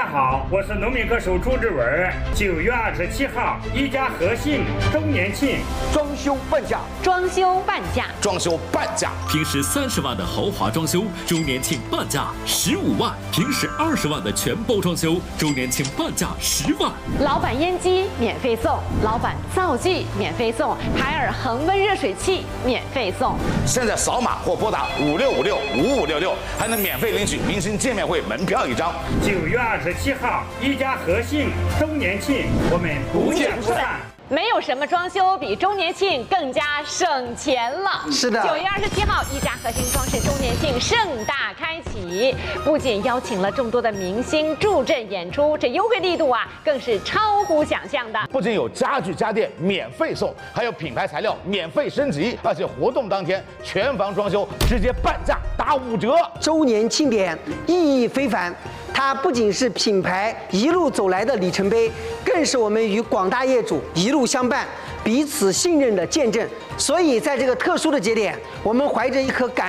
好，我是农民歌手朱志文。9月27号，一家和信周年庆， 装修半价， 装修半价， 装修半价。 平时30万的豪华装修，周年庆半价15万；平时20万的全包装修，周年庆半价10万。 老板烟机免费送，老板灶具免费送，海尔恒温热水器免费送。 现在扫码或拨打56565566，还能免费领取明星见面会门票1张。 9月27号，一家和信周年庆，我们不见不散。 没有什么装修比周年庆更加省钱了。 是的 9月27号，一家核心装饰周年庆盛大开启，不仅邀请了众多的明星助阵演出，这优惠力度啊，更是超乎想象的。 不仅有家具家电免费送，还有品牌材料免费升级，而且活动当天全房装修直接半价打5折。 周年庆典意义非凡。它不仅是品牌一路走来的里程碑，更是我们与广大业主一路相伴、彼此信任的见证。所以，在这个特殊的节点，我们怀着一颗感